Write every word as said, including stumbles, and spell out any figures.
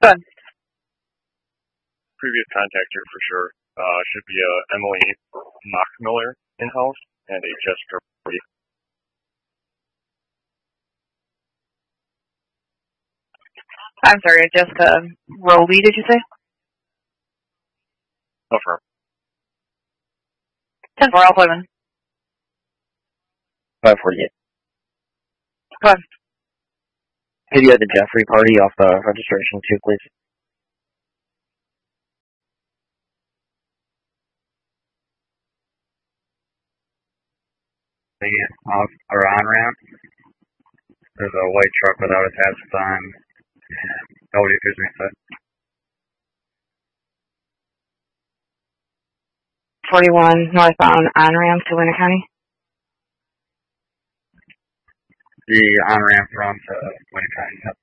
Good. Previous contact here for sure. Uh, should be a Emily Mockmiller in-house and a Jessica Brody. I'm sorry, Jessica Rowley, did you say? Affirm. ten four, Alpha Women. five forty-eight. Go ahead. Could you have the Jeffrey party off the registration too, please? The off or on ramp. There's a white truck without a hatch sign. Nobody appears to be inside. forty-one northbound on ramp to Winter County. The on ramp from to Winter County. Yep.